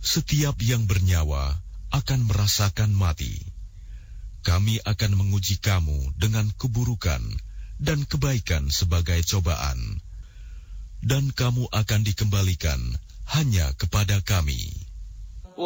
Setiap yang bernyawa akan merasakan mati. Kami akan menguji kamu dengan keburukan dan kebaikan sebagai cobaan. Dan kamu akan dikembalikan hanya kepada Kami.